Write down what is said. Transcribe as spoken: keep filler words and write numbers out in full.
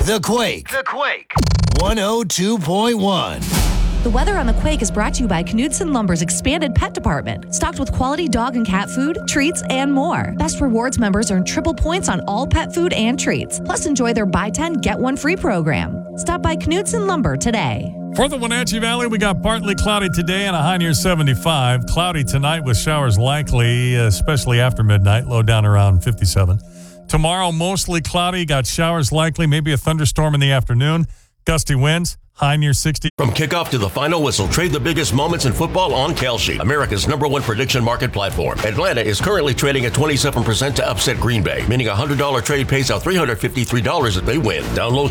The Quake. The Quake. one oh two point one. The weather on The Quake is brought to you by Knudsen Lumber's expanded pet department, stocked with quality dog and cat food, treats, and more. Best Rewards members earn triple points on all pet food and treats. Plus, enjoy their buy ten, get one free program. Stop by Knudsen Lumber today. For the Wenatchee Valley, we got partly cloudy today and a high near seventy-five. Cloudy tonight with showers likely, especially after midnight, low down around fifty-seven. Tomorrow, mostly cloudy, got showers likely, maybe a thunderstorm in the afternoon. Gusty winds, high near sixty. From kickoff to the final whistle, trade the biggest moments in football on Kalshi, America's number one prediction market platform. Atlanta is currently trading at twenty-seven percent to upset Green Bay, meaning a one hundred dollars trade pays out three hundred fifty-three dollars if they win. Download